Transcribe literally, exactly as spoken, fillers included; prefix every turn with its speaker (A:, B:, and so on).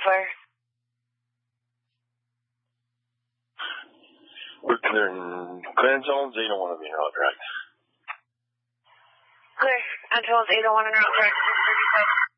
A: Claire.
B: Claire Jones, eight oh one on the route, direct.
A: Claire, Angelo's eight oh one on route, direct, six thirty-five.